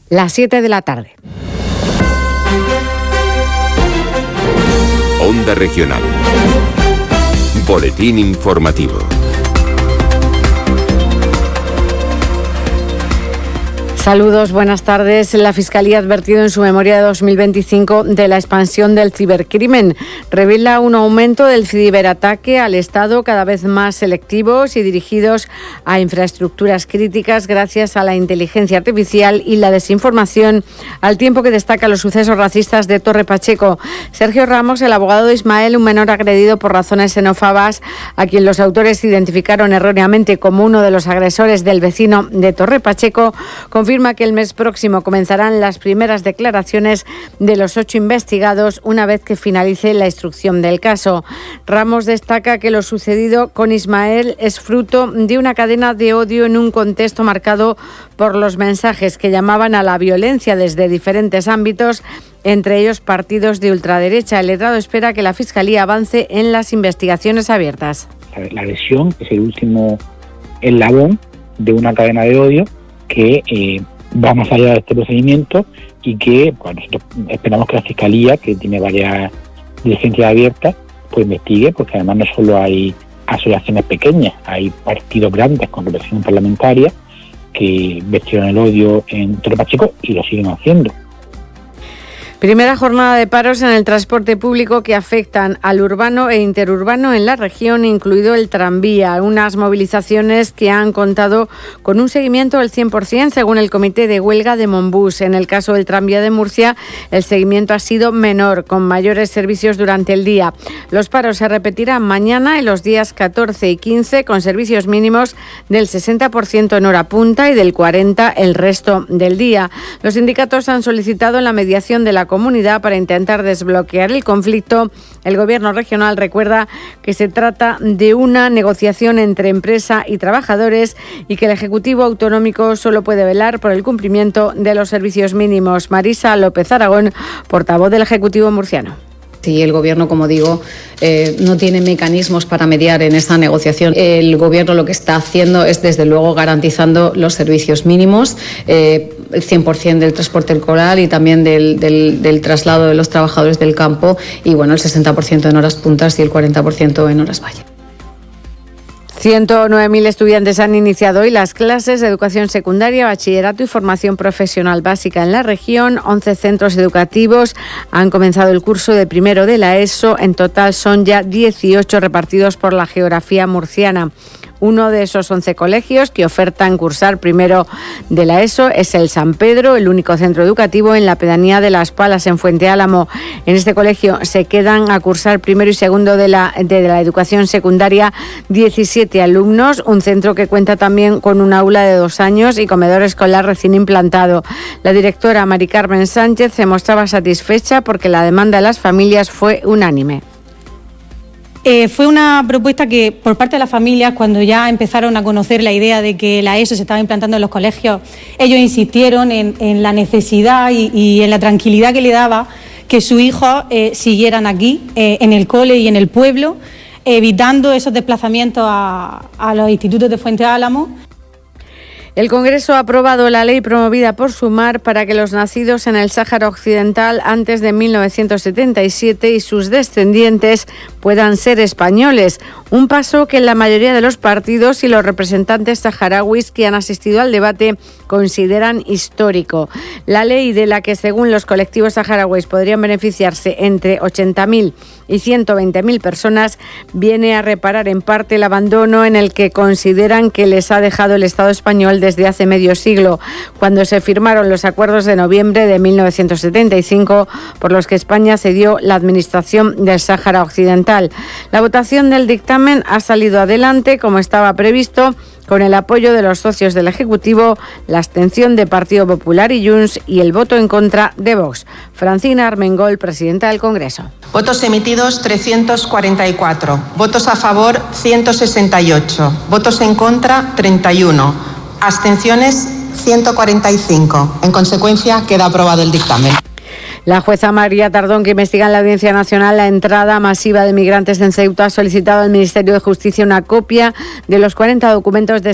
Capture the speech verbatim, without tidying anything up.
Las siete de la tarde. Onda Regional. Boletín informativo. Saludos, buenas tardes. La Fiscalía ha advertido en su memoria de dos mil veinticinco de la expansión del cibercrimen. Revela un aumento del ciberataque al Estado, cada vez más selectivos y dirigidos a infraestructuras críticas gracias a la inteligencia artificial y la desinformación, al tiempo que destaca los sucesos racistas de Torre Pacheco. Sergio Ramos, el abogado de Ismael, un menor agredido por razones xenófobas, a quien los autores identificaron erróneamente como uno de los agresores del vecino de Torre Pacheco, confirma que el mes próximo comenzarán las primeras declaraciones de los ocho investigados una vez que finalice la instrucción del caso. Ramos destaca que lo sucedido con Ismael es fruto de una cadena de odio en un contexto marcado por los mensajes que llamaban a la violencia desde diferentes ámbitos, entre ellos partidos de ultraderecha. El letrado espera que la Fiscalía avance en las investigaciones abiertas. La agresión es el último eslabón de una cadena de odio que eh, va más allá de este procedimiento y que pues, nosotros esperamos que la Fiscalía, que tiene varias diligencias abiertas, pues investigue, porque además no solo hay asociaciones pequeñas, hay partidos grandes con representación parlamentaria que vertieron el odio en Torre Pacheco y lo siguen haciendo. Primera jornada de paros en el transporte público que afectan al urbano e interurbano en la región, incluido el tranvía. Unas movilizaciones que han contado con un seguimiento del cien por ciento según el Comité de Huelga de Monbús. En el caso del tranvía de Murcia, el seguimiento ha sido menor, con mayores servicios durante el día. Los paros se repetirán mañana en los días catorce y quince, con servicios mínimos del sesenta por ciento en hora punta y del cuarenta por ciento el resto del día. Los sindicatos han solicitado la mediación de la comunidad para intentar desbloquear el conflicto. El Gobierno regional recuerda que se trata de una negociación entre empresa y trabajadores y que el Ejecutivo Autonómico solo puede velar por el cumplimiento de los servicios mínimos. Marisa López Aragón, portavoz del Ejecutivo murciano. Sí, el Gobierno, como digo, eh, no tiene mecanismos para mediar en esta negociación. El Gobierno lo que está haciendo es, desde luego, garantizando los servicios mínimos, eh, el cien por ciento del transporte escolar y también del, del, del traslado de los trabajadores del campo y, bueno, el sesenta por ciento en horas puntas y el cuarenta por ciento en horas valle. ciento nueve mil estudiantes han iniciado hoy las clases de educación secundaria, bachillerato y formación profesional básica en la región. once centros educativos han comenzado el curso de primero de la ESO. En total son ya dieciocho repartidos por la geografía murciana. Uno de esos once colegios que ofertan cursar primero de la ESO es el San Pedro, el único centro educativo en la pedanía de Las Palas, en Fuente Álamo. En este colegio se quedan a cursar primero y segundo de la, de la educación secundaria diecisiete alumnos, un centro que cuenta también con un aula de dos años y comedor escolar recién implantado. La directora Mari Carmen Sánchez se mostraba satisfecha porque la demanda de las familias fue unánime. Eh, fue una propuesta que, por parte de las familias, cuando ya empezaron a conocer la idea de que la ESO se estaba implantando en los colegios, ellos insistieron en, en la necesidad y, y en la tranquilidad que le daba que sus hijos eh, siguieran aquí, eh, en el cole y en el pueblo, evitando esos desplazamientos a, a los institutos de Fuente Álamo. El Congreso ha aprobado la ley promovida por Sumar para que los nacidos en el Sáhara Occidental antes de mil novecientos setenta y siete y sus descendientes puedan ser españoles. Un paso que la mayoría de los partidos y los representantes saharauis que han asistido al debate consideran histórico. La ley, de la que según los colectivos saharauis podrían beneficiarse entre ochenta mil y ciento veinte mil personas, viene a reparar en parte el abandono en el que consideran que les ha dejado el Estado español desde hace medio siglo, cuando se firmaron los acuerdos de noviembre de mil novecientos setenta y cinco, por los que España cedió la administración del Sáhara Occidental. La votación del dictamen ha salido adelante como estaba previsto, con el apoyo de los socios del Ejecutivo, la abstención de Partido Popular y Junts y el voto en contra de Vox. Francina Armengol, presidenta del Congreso. Votos emitidos trescientos cuarenta y cuatro, votos a favor ciento sesenta y ocho, votos en contra treinta y uno, abstenciones ciento cuarenta y cinco. En consecuencia, queda aprobado el dictamen. La jueza María Tardón, que investiga en la Audiencia Nacional la entrada masiva de migrantes en Ceuta, ha solicitado al Ministerio de Justicia una copia de los cuarenta documentos de